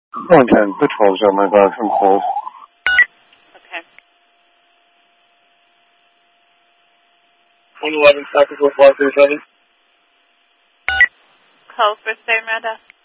110, patrols on my dog from Cole. Okay. 111, Package with 537. Cole for St. Miranda.